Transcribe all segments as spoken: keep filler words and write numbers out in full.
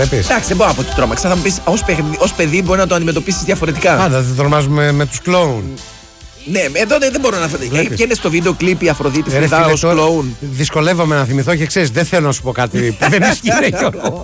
βλέπεις. Εντάξει, δεν μπορώ να πω ότι τρόμαξα. Θα μου πεις, ως παιδί, ως παιδί μπορεί να το αντιμετωπίσεις διαφορετικά. Πάντα δεν τρομάζουμε με τους κλόουν. Ναι, εδώ δεν μπορώ να φανταστώ. Και είναι στο βίντεο κλίπ η Αφροδίτη Φρυδά ως κλόουν. Δυσκολεύομαι να θυμηθώ και ξέρεις, δεν θέλω να σου πω κάτι που δεν ισχύει, Γιώργο.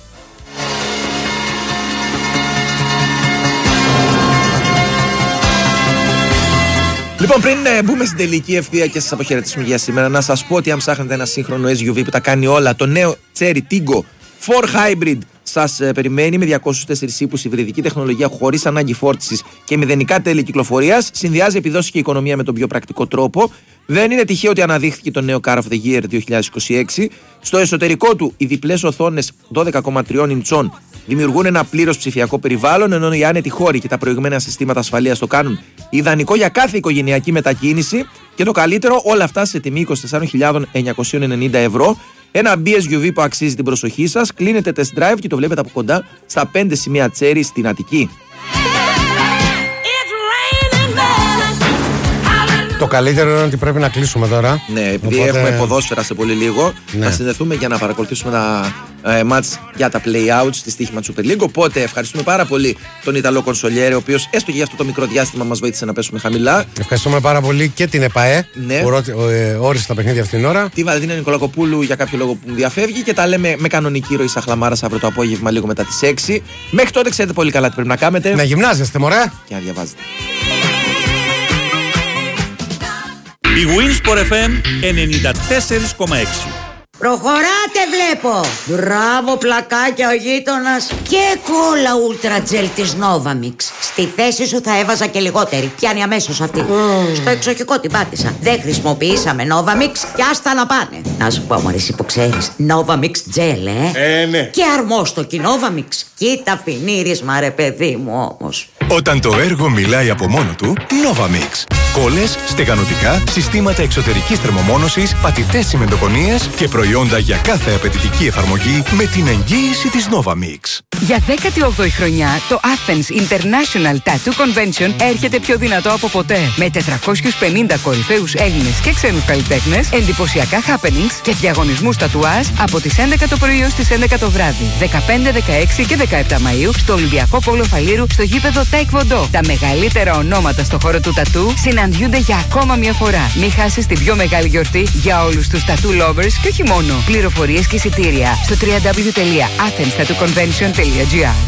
Λοιπόν, πριν ε, μπούμε στην τελική ευθεία και σας αποχαιρετήσουμε για σήμερα, να σας πω ότι αν ψάχνετε ένα σύγχρονο ες γιου βι που τα κάνει όλα, το νέο Cherry Tiggo φορ Hybrid σας ε, περιμένει με διακόσιους τέσσερις ύπους, υβριδική τεχνολογία χωρίς ανάγκη φόρτισης και μηδενικά τέλη κυκλοφορίας. Συνδυάζει επιδόσεις και οικονομία με τον πιο πρακτικό τρόπο. Δεν είναι τυχαίο ότι αναδείχθηκε το νέο Car of the Year δύο χιλιάδες είκοσι έξι. Στο εσωτερικό του, οι διπλές οθόνες δώδεκα κόμμα τρία ιντσών δημιουργούν ένα πλήρως ψηφιακό περιβάλλον, ενώ οι άνετοι χώροι και τα προηγμένα συστήματα ασφαλείας το κάνουν ιδανικό για κάθε οικογενειακή μετακίνηση. Και το καλύτερο, όλα αυτά σε τιμή είκοσι τέσσερις χιλιάδες εννιακόσια ενενήντα ευρώ. Ένα μπι ες γιου βι που αξίζει την προσοχή σας. Κλείνετε test drive και το βλέπετε από κοντά στα πέντε σημεία Cherry στην Αττική. Το καλύτερο είναι ότι πρέπει να κλείσουμε τώρα. Ναι, επειδή Οπότε... έχουμε ποδόσφαιρα σε πολύ λίγο, ναι. να συνδεθούμε για να παρακολουθήσουμε ένα ε, μάτς για τα play-outs στη στοίχημα του Super League. Οπότε ευχαριστούμε πάρα πολύ τον Ιταλό Κονσολιέρε, ο οποίος έστω και για αυτό το μικρό διάστημα μας βοήθησε να πέσουμε χαμηλά. Ευχαριστούμε πάρα πολύ και την ΕΠΑΕ ναι. που ε, όρισε τα παιχνίδια αυτήν την ώρα. Τη Βαλεντίνα Νικολακοπούλου για κάποιο λόγο που μου διαφεύγει και τα λέμε με κανονική ροή Σαχλαμάρας αύριο το απόγευμα λίγο μετά τις έξι. Μέχρι τότε ξέρετε πολύ καλά τι πρέπει να κάνετε. Να γυμνάζεστε, μωρέ. Και να διαβάζετε. Η Winsport εφ εμ ενενήντα τέσσερα κόμμα έξι. Προχωράτε βλέπω. Μπράβο πλακάκια ο γείτονας. Και κόλλα Ultra Gel της Novamix. Στη θέση σου θα έβαζα και λιγότερη. Πιάνει αμέσως αυτή. mm. Στο εξοχικό την πάτησα. Δεν χρησιμοποιήσαμε Novamix και άστα να πάνε. Να σου πω μωρή που ξέρεις, Novamix Gel ε. Ε ναι. Και αρμόστοκι Novamix. Κοίτα φινίρισμα ρε παιδί μου όμως. Όταν το έργο μιλάει από μόνο του, Novamix. Κόλλες, στεγανοτικά, συστήματα εξωτερικής θερμομόνωσης, πατητές τσιμεντοκονίες και προϊόντα για κάθε απαιτητική εφαρμογή με την εγγύηση της Novamix. Για δέκατη όγδοη χρονιά, το Athens International Tattoo Convention έρχεται πιο δυνατό από ποτέ. Με τετρακόσιους πενήντα κορυφαίους Έλληνες και ξένους καλλιτέχνες, εντυπωσιακά happenings και διαγωνισμούς τατουάζ από τις έντεκα το πρωί ως τις έντεκα το βράδυ. δεκαπέντε, δεκαέξι και δεκαεπτά Μαΐου στο Ολυμπιακό Πόλο Φαλήρου στο γήπεδο Taekwondo. Τα μεγαλύτερα ονόματα στο χώρο του τατού συναντιούνται για ακόμα μια φορά. Μην χάσεις την πιο μεγάλη γιορτή για όλους τους tattoo lovers και όχι μόνο. Πληροφορίες και εισιτήρια στο double-u double-u double-u τελεία athens tattoo convention τελεία τζι άρ.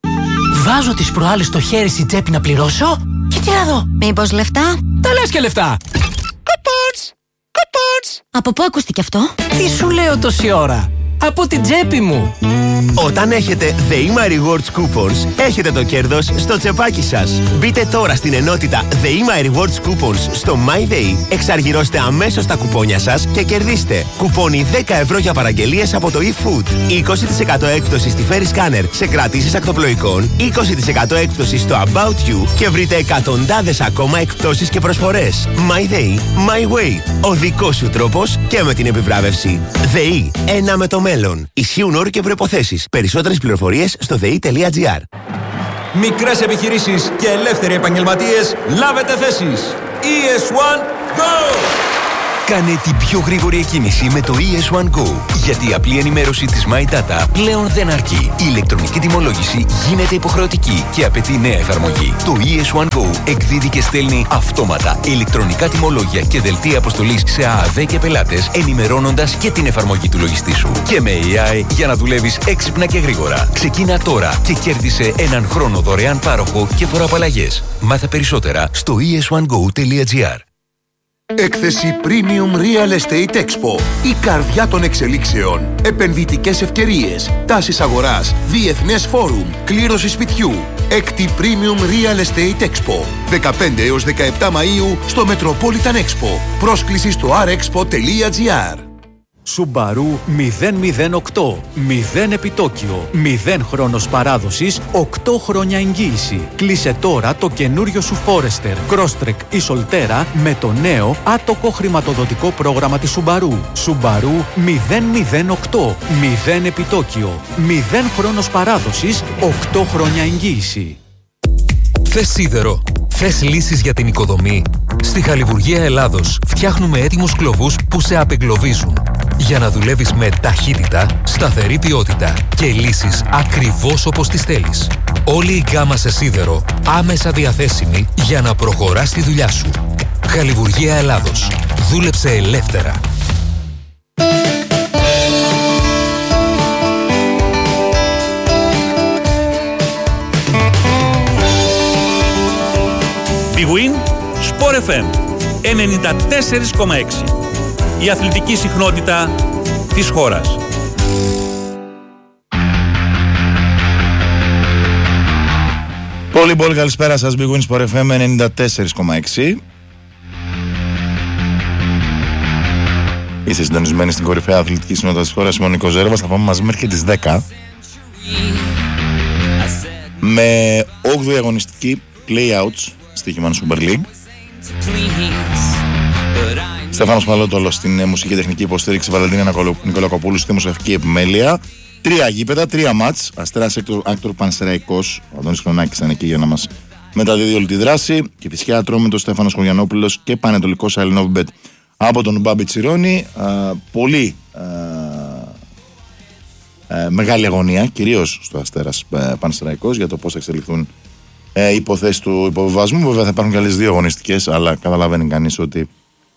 Βάζω τις προάλλες στο χέρι στην τσέπη να πληρώσω και τι να δω. Μήπως λεφτά? Τα λες και λεφτά. Coupons! Coupons! Από πού ακούστηκε αυτό? Τι σου λέω τόση ώρα? Από την τσέπη μου. Όταν έχετε The Ima Rewards Coupons, έχετε το κέρδος στο τσεπάκι σας. Μπείτε τώρα στην ενότητα The Ima Rewards Coupons στο MyDay, εξαργυρώστε αμέσως τα κουπόνια σας και κερδίστε κουπόνι δέκα ευρώ για παραγγελίες από το eFood, είκοσι τοις εκατό έκπτωση στη Ferry Scanner σε κρατήσεις ακτοπλοϊκών, είκοσι τοις εκατό έκπτωση στο About You και βρείτε εκατοντάδες ακόμα εκπτώσεις και προσφορές. MyDay, My Way. Ο δικός σου τρόπος και με την επιβράβευση. ΔΕΗ, ένα με το μέλλον. Ισχύουν όροι και προϋποθέσεις. Περισσότερες πληροφορίες στο δε ι τελεία τζι άρ. Μικρές επιχειρήσεις και ελεύθεροι επαγγελματίες, λάβετε θέσεις. ι ες ουάν Go! Κάνε την πιο γρήγορη εκκίνηση με το ι ες ουάν Go. Γιατί η απλή ενημέρωση της My Data πλέον δεν αρκεί. Η ηλεκτρονική τιμολόγηση γίνεται υποχρεωτική και απαιτεί νέα εφαρμογή. Το ι ες ουάν Go εκδίδει και στέλνει αυτόματα ηλεκτρονικά τιμολόγια και δελτία αποστολής σε ΑΑΔ και πελάτες, ενημερώνοντας και την εφαρμογή του λογιστή σου. Και με έι άι για να δουλεύεις έξυπνα και γρήγορα. Ξεκίνα τώρα και κέρδισε έναν χρόνο δωρεάν πάροχο και φοροαπαλλαγές. Μάθε περισσότερα στο ι ες ουάν go τελεία τζι άρ. Έκθεση Premium Real Estate Expo. Η καρδιά των εξελίξεων. Επενδυτικές ευκαιρίες. Τάσεις αγοράς. Διεθνές φόρουμ. Κλήρωση σπιτιού. Έκτη Premium Real Estate Expo. δεκαπέντε έως δεκαεπτά Μαΐου στο Metropolitan Expo. Πρόσκληση στο αρ εξπο τελεία τζι άρ. Subaru μηδέν μηδέν οκτώ. μηδέν επιτόκιο. μηδέν χρόνος παράδοσης. οκτώ χρόνια εγγύηση. Κλείσε τώρα το καινούριο σου Forester, Crosstrek ή Solterra με το νέο άτοκο χρηματοδοτικό πρόγραμμα της Subaru. Subaru μηδέν μηδέν οκτώ. μηδέν επιτόκιο. μηδέν χρόνος παράδοσης. οκτώ χρόνια εγγύηση. Θες σίδερο? Θες λύσεις για την οικοδομή? Στη Χαλιβουργία Ελλάδος φτιάχνουμε έτοιμους κλωβούς που σε απεγκλωβίζουν. για να δουλεύεις με ταχύτητα, σταθερή ποιότητα και λύσεις ακριβώς όπως τις θέλεις. Όλη η γκάμα σε σίδερο άμεσα διαθέσιμη για να προχωράς τη δουλειά σου. Χαλιβουργία Ελλάδος. Δούλεψε ελεύθερα. Big Win Sport εφ εμ ενενήντα τέσσερα κόμμα έξι. Η αθλητική συχνότητα της χώρας. Πολύ πολύ καλησπέρα σας. Big Win Sport εφ εμ ενενήντα τέσσερα κόμμα έξι. Είστε συντονισμένοι στην κορυφαία αθλητική συνότητα της χώρας. Είμαι ο Νίκος Ζέρβας. Θα πάμε μαζί μέχρι και τις δέκα. Με όγδοη αγωνιστική play-outs στοίχημα Super League. Στέφανος Παλότολος στην μουσική τεχνική υποστήριξη, Βαλεντίνα Νικολακοπούλου στη δημοσιογραφική επιμέλεια. Τρία γήπεδα, τρία μάτς. Αστέρας Άκτορ Πανσεραϊκός. Ο Αντώνης Χρονάκης ήταν εκεί για να μας μεταδίδει όλη τη δράση. Και φυσικά Ατρόμητος Στέφανος Χωριανόπουλος και Πανετολικός Αλινόβιμπετ από τον Μπάμπη Τσιρόνι. Α, πολύ α, α, μεγάλη αγωνία, κυρίως στο Αστέρας Πανσεραϊκός, για το πώς θα εξελιχθούν ε, οι υποθέσεις του υποβιβασμού. Βέβαια θα υπάρχουν και άλλες δύο αγωνιστικές, αλλά καταλαβαίνει κανείς ότι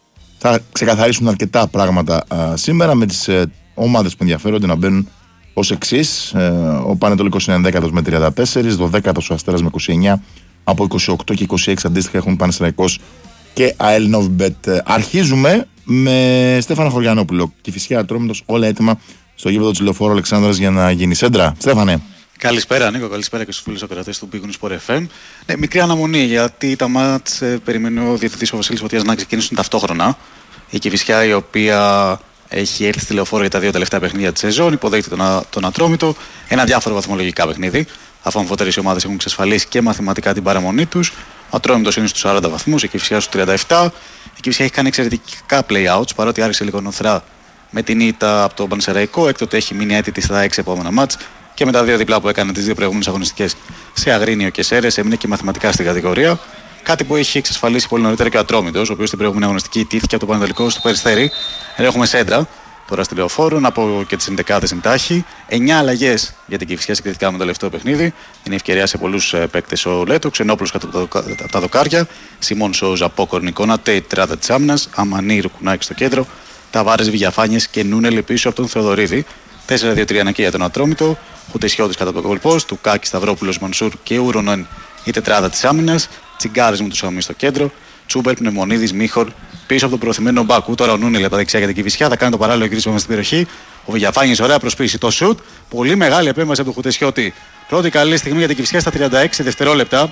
θα ξεκαθαρίσουν αρκετά πράγματα α, σήμερα, με τις ε, ομάδες που ενδιαφέρονται να μπαίνουν ως εξής. Ε, ο Πανετολικός είναι ενδέκατος με τριάντα τέσσερα, δωδέκατος ο Αστέρας με είκοσι εννέα, από είκοσι οκτώ και είκοσι έξι αντίστοιχα έχουν Πανσεραϊκός και ΑΕΛ Νόβιμπετ. Αρχίζουμε με Στέφανο Χωριανόπουλο και φυσικά Ατρόμητος, όλα έτοιμα στο γήπεδο της Λεωφόρου Αλεξάνδρας για να γίνει σέντρα. Στέφανε. Καλησπέρα Νίκο, καλησπέρα και στους φίλους ακροατές του Big Win Sport εφ εμ. Ναι, μικρή αναμονή, γιατί τα μάτς ε, περιμένει ο διευθυντής ο Βασίλης Φωτίας να ξεκινήσουν ταυτόχρονα. Η Κηφισιά, η οποία έχει έρθει στη Λεωφόρο για τα δύο τελευταία παιχνίδια της σεζόν, υποδέχεται τον, τον Ατρόμητο. Ένα διάφορο βαθμολογικά παιχνίδι, αφού αμφότερες οι ομάδες έχουν εξασφαλίσει και μαθηματικά την παραμονή τους. Ο Ατρόμητος είναι στους σαράντα βαθμούς, η Κηφισιά στους τριάντα επτά. Η Κηφισιά έχει κάνει εξαιρετικά play-outs, παρότι άρχισε λίγο νοθρά με την ήττα από τον Πανσεραϊκό. Έκτοτε έχει μείνει αίτητη στα έξι επόμενα μάτς. Και με τα δύο διπλά που έκανε τις δύο προηγούμενες αγωνιστικές σε Αγρίνιο και Σέρες, έμεινε και μαθηματικά στην κατηγορία. Κάτι που έχει εξασφαλίσει πολύ νωρίτερα και ο Ατρόμητος, ο οποίος στην προηγούμενη αγωνιστική ιτήθηκε από το Πανετολικό στο Περιστέρι. Έχουμε σέντρα τώρα στη Λεωφόρο, να πω και τις ενδεκάδες εντάχει. εννιά αλλαγές για την Κηφισιά συγκριτικά με το τελευταίο παιχνίδι. Είναι ευκαιρία σε πολλούς παίκτες ο Λέτο, Ξενόπουλος από τα δοκάρια, Σιμών Σόουζα, Πόκορ, Νικόνα, Τέιτ, τριάδα της άμυνας, Αμανί, Ρουκουνάκη στο κέντρο, Ταβάρες, Βηγιαφάνιες και Νούνελ πίσω από τον Θεοδωρίδη. τέσσερα δύο τρία για τον Ατρόμητο, Χουτεσιώτης κατά το κολπός, του Κάκη, Σταυρόπουλος, Μανσούρ και Ουρονόν η τετράδα της άμυνας, Τσιγκάρης με του Σαουμή στο κέντρο, Τσούμπερ, Πνευμονίδης, Μίχορ πίσω από τον προωθημένο Μπάκου. Τώρα ο Νούνελ από τα δεξιά για την Κηφισιά θα κάνει το παράλληλο γύρισμα στην περιοχή. Ο Βηγιαφάνιες, ωραία προσποίηση, το σουτ. Πολύ μεγάλη επέμβαση από τον Χουτεσιώτη. Πρώτη καλή στιγμή για την Κηφισιά στα τριάντα έξι δευτερόλεπτα.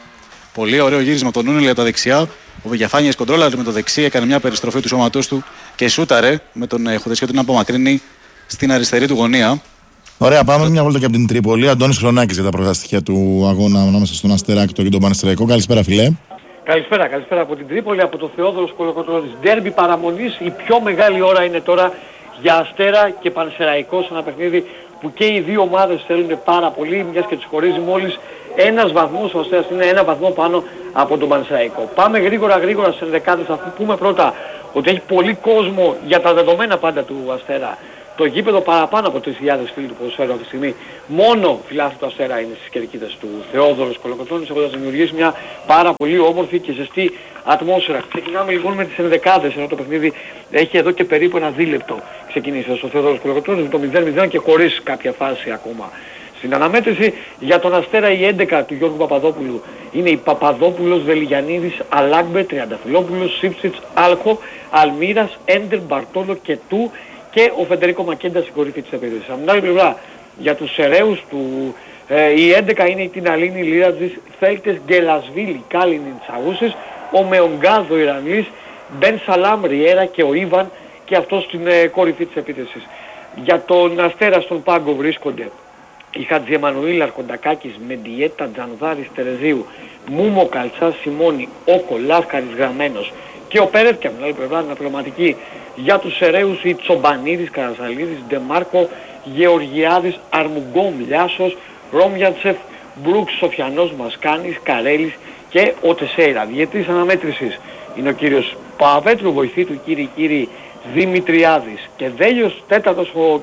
Πολύ ωραίο γύρισμα από τον Νούνελ από τα δεξιά. Ο Βηγιαφάνιες κοντρόλαρε με το δεξί, έκανε μια περιστροφή του σώματός του και σούταρε με τον Χουτεσιώτη να απομακρύνει στην αριστερή του γωνία. Ωραία, πάμε μια βόλτα και από την Τρίπολη. Αντώνης Χρονάκης για τα πρώτα στοιχεία του αγώνα ανάμεσα στον Αστεράκη και τον Πανσεραϊκό. Καλησπέρα, φιλέ. Καλησπέρα, καλησπέρα από την Τρίπολη, από το Θεόδωρο Κολοκοτρώνης. Ντέρμπι παραμονής, η πιο μεγάλη ώρα είναι τώρα για Αστέρα και Πανσεραϊκό σε ένα παιχνίδι που και οι δύο ομάδες θέλουν πάρα πολύ, μιας και τους χωρίζει μόλις ένας βαθμός. Ο Αστέρας είναι ένα βαθμό πάνω από τον Πανσεραϊκό. Πάμε γρήγορα γρήγορα στις ενδεκάδες, αφού πούμε πρώτα ότι έχει πολύ κόσμο για τα δεδομένα πάντα του Αστέρα. Το γήπεδο παραπάνω από τρεις χιλιάδες φίλοι του ποδοσφαίρου αυτή τη στιγμή. Μόνο φιλάθλοι του Αστέρα είναι στις κερκίδες του Θεόδωρος Κολοκοτρώνης, έχοντας δημιουργήσει μια πάρα πολύ όμορφη και ζεστή ατμόσφαιρα. Ξεκινάμε λοιπόν με τις ενδεκάδες, ενώ το παιχνίδι έχει εδώ και περίπου ένα δίλεπτο ξεκινήσει στο Θεόδωρος Κολοκοτρώνης με το μηδέν μηδέν και χωρίς κάποια φάση ακόμα. Στην αναμέτρηση για τον Αστέρα η έντεκα του Γιώργου Παπαδόπουλου είναι η Παπαδόπουλος, Βελιγιαννίδης, Αλάγκμπε, Τριανταφυλόπουλος, Σίψιτς, Άλχο, Αλμύρας, Έντερ, Μπαρτόλο και Του και ο Φεντερίκο Μακέντα στην κορυφή της επίδεσης. Από την άλλη πλευρά, για τους Σεραίους του, ε, η έντεκα είναι η Τιναλίνη, Λίρατζης, Θέλτες, Γκελασβίλη, Κάλινιν, Τσαούσης, ο Μεογκάδο Ιρανλής, Μπεν Σαλάμ, Ριέρα και ο Ήβαν και αυτό στην ε, κορυφή της επίδεσης. Για τον Αστέρα στον πάγκο βρίσκονται η Χατζη Εμμανουήλ, Αρκοντακάκης, Μεντιέτα, Τζανδάρης, Τερεζίου, Μούμο, Καλτσάς, Σιμώνη, Όκο, Λάσκαρης, Γραμμένος και ο Πέρεθ, και από την άλλη πλευρά αναπληρωματική για τους Σεραίους η Τσομπανίδης, Καρασαλίδης, Ντεμάρκο, Γεωργιάδης, Αρμουγκόμ, Λιάσος, Ρόμιαντσεφ, Μπρούξ, Σοφιανός, Μασκάνης, Καρέλης και ο Τεσέιρα. Διαιτής αναμέτρησης είναι ο κύριος Παπαπέτρου, βοηθή του κύριοι κύριοι Δημητριάδης. Και Δέλιος τέταρτος ο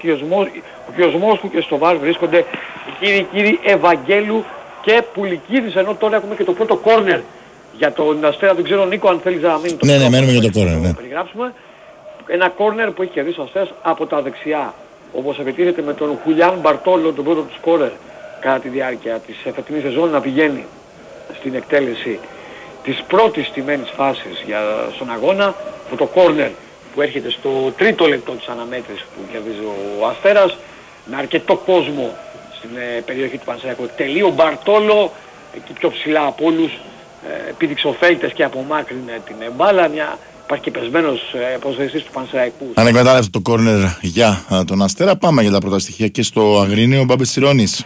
κ. Μόσχου και στο βάρ βρίσκονται οι κύριοι κύριοι Ευαγγέλου και Πουλικίδης, ενώ τώρα έχουμε και το πρώτο κόρνερ για τον Αστέρα. Δεν ξέρω Νίκο αν θέλεις να μείνει. Ναι, ναι, μένουμε για το κόρνερ. Ναι. Περιγράψουμε. Ένα κόρνερ που έχει κερδίσει ο Αστέρας από τα δεξιά, όπως επιτίθεται με τον Χουλιάν Μπαρτόλο, τον πρώτο του σκόρερ κατά τη διάρκεια της φετινής σεζόν, να πηγαίνει στην εκτέλεση της πρώτης στημένης φάσης για, στον αγώνα, από το κόρνερ που έρχεται στο τρίτο λεπτό της αναμέτρησης που κερδίζει ο Αστέρας, με αρκετό κόσμο στην ε, περιοχή του Πανσεραϊκού. Τελεί ο Μπαρτόλο, εκεί πιο ψηλά από όλους, ε, επίδειξε ο Φέιτες και απομάκρυνε την μπάλα. Μια, υπάρχει και πεσμένος ε, ποδοσφαιριστής του Πανσεραϊκού. Ανεκμετάλλευτο το κόρνερ για α, τον Αστέρα. Πάμε για τα πρώτα στοιχεία και στο Αγρίνιο. Μπάμπης Τσιρώνης.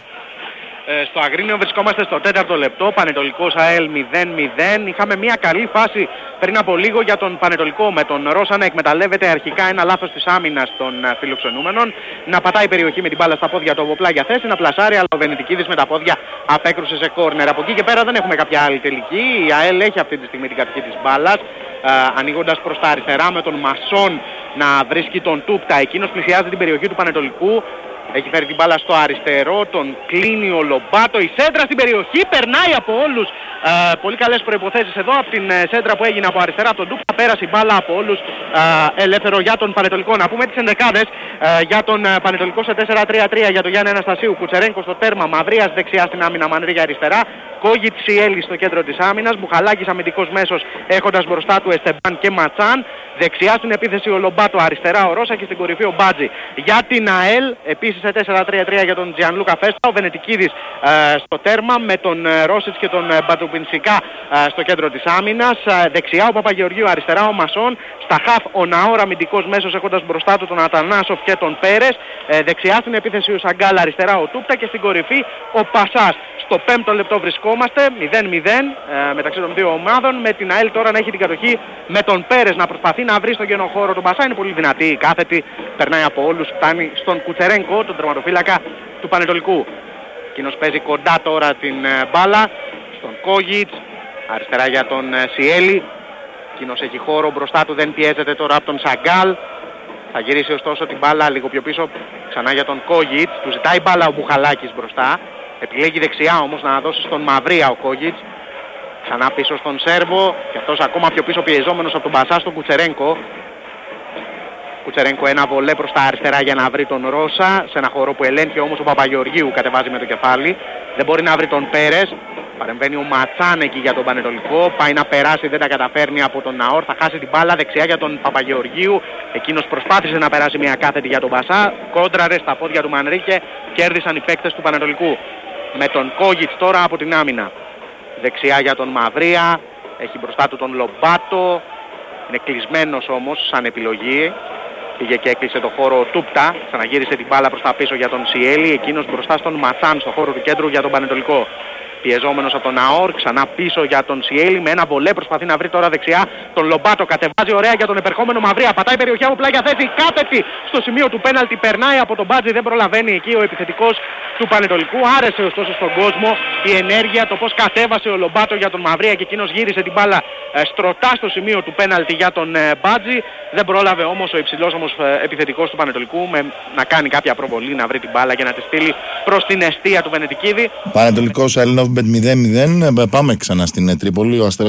Στο Αγρίνιο βρισκόμαστε στο τέταρτο λεπτό, Πανετολικός ΑΕΛ μηδέν μηδέν. Είχαμε μια καλή φάση πριν από λίγο για τον Πανετολικό, με τον Ρώσα να εκμεταλλεύεται αρχικά ένα λάθος της άμυνας των φιλοξενούμενων, να πατάει περιοχή με την μπάλα στα πόδια του από πλάγια θέση, να πλασάρει, αλλά ο Βενιτικίδης με τα πόδια απέκρουσε σε κόρνερ. Από εκεί και πέρα δεν έχουμε κάποια άλλη τελική. Η ΑΕΛ έχει αυτή τη στιγμή την κατοχή της μπάλας, ανοίγοντας προς τα αριστερά με τον Μασόν να βρίσκει τον Τούπτα. Εκείνος πλησιάζει την περιοχή του Πανετολικού. Έχει φέρει την μπάλα στο αριστερό, τον κλείνει ο Λομπάτο, η σέντρα στην περιοχή, περνάει από όλους. Ε, πολύ καλές προϋποθέσεις εδώ από την ε, σέντρα που έγινε από αριστερά από τον Τούπα, πέρασε η μπάλα από όλους, ε, ελεύθερο για τον Πανετολικό. Να πούμε τις ενδεκάδες ε, για τον ε, Πανετολικό σε τέσσερα τρία τρία για τον Γιάννη Αναστασίου, Κουτσερένκο στο τέρμα, Μαυρίας δεξιά στην άμυνα, Μανρίγια αριστερά, Κόγιτ Σιέλη στο κέντρο της άμυνας, Μπουχαλάκης αμυντικός μέσος έχοντας μπροστά του Εστεμπάν και Ματσάν, δεξιά στην επίθεση ο Λομπάτο, αριστερά ο Ρώσα και στην κορυφή ο Μπάτζη. Για την ΑΕΛ επίσης σε τέσσερα τρία τρία για τον Τζιανλούκα Φέστα, ο Βενετικίδης ε, στο τέρμα με τον ε, Ρόσιτς και τον ε, Μπατουπινσικά ε, στο κέντρο της άμυνας, ε, δεξιά ο Παπαγεωργίου, αριστερά ο Μασόν, στα χαφ ο Ναόρα αμυντικός μέσος έχοντας μπροστά του τον Ατανάσοφ και τον Πέρες, ε, δεξιά στην επίθεση ο Σαγκάλ, αριστερά ο Τούπτα και στην κορυφή ο Πασάς. Στο πέμπτο λεπτό βρισκόμαστε, μηδέν μηδέν ε, μεταξύ των δύο ομάδων, με την ΑΕΛ τώρα να έχει την κατοχή με τον Πέρες να προσπαθεί να βρει στον κενό χώρο τον Πασά. Είναι πολύ δυνατή η κάθετη, περνάει από όλους, φτάνει στον Κουτσερένκο, τον τερματοφύλακα του Πανετολικού. Εκείνος παίζει κοντά τώρα την ε, μπάλα στον Κόγιτς, αριστερά για τον ε, Σιέλη. Εκείνος έχει χώρο μπροστά του, δεν πιέζεται τώρα από τον Σαγκάλ. Θα γυρίσει ωστόσο την μπάλα λίγο πιο πίσω ξανά για τον Κόγιτς. Του ζητάει μπάλα ο Μπουχαλάκης μπροστά. Επιλέγει δεξιά όμως να δώσει στον Μαυρία ο Κόγιτς. Ξανά πίσω στον Σέρβο και αυτός ακόμα πιο πίσω πιεζόμενος από τον Μπασά στον Κουτσερένκο. Κουτσερένκο ένα βολέ προς τα αριστερά για να βρει τον Ρώσα. Σε ένα χώρο που ελέγχει όμως ο Παπαγεωργίου, κατεβάζει με το κεφάλι. Δεν μπορεί να βρει τον Πέρες. Παρεμβαίνει ο Ματσάν εκεί για τον Πανετολικό. Πάει να περάσει, δεν τα καταφέρνει από τον Ναόρ. Θα χάσει την μπάλα δεξιά για τον Παπαγεωργίου. Εκείνος προσπάθησε να περάσει μια κάθετη για τον Μπασά. Κόντραρε στα πόδια του Μανρίκε. Κέρδισαν οι παίκτες του Πανετολικού. Με τον Κόγιτς τώρα από την άμυνα. Δεξιά για τον Μαυρία. Έχει μπροστά του τον Λομπάτο. Είναι κλεισμένος όμως σαν επιλογή. Πήγε και έκλεισε το χώρο ο Τούπτα. Ξαναγύρισε την μπάλα προς τα πίσω για τον Σιέλη. Εκείνος μπροστά στον Ματσάν στο χώρο του κέντρου για τον Πανετολικό. Πιεζόμενος από τον Ναόρ, ξανά πίσω για τον Σιέλη με ένα βολέ, προσπαθεί να βρει τώρα δεξιά τον Λομπάτο, κατεβάζει ωραία για τον επερχόμενο Μαυρία, πατάει περιοχή από πλάγια θέση, κάθετη στο σημείο του πέναλτι, περνάει από τον Μπάτζη, δεν προλαβαίνει εκεί ο επιθετικός του Πανετολικού. Άρεσε ωστόσο στον κόσμο η ενέργεια, το πως κατέβασε ο Λομπάτο για τον Μαυρία και εκείνος γύρισε την μπάλα ε, στρωτά στο σημείο του πέναλτι για τον ε, Μπάτζη. Δεν πρόλαβε όμως ο υψηλός όμως ε, επιθετικός του Πανετολικού με, να κάνει κάποια προβολή, να βρει την μπάλα και να τη στείλει προς την εστία του Βενετικίδη. Πανετολικός Ελληνόβιμπετ μηδέν μηδέν. Πάμε ξανά στην Τρίπολη. Ο